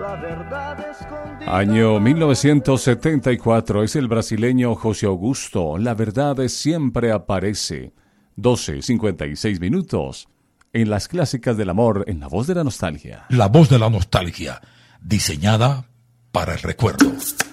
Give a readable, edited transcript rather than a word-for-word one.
Año 1974, es el brasileño José Augusto. La verdad siempre aparece. 12:56 minutos. En las clásicas del amor, en la voz de la nostalgia. La voz de la nostalgia, diseñada para el recuerdo.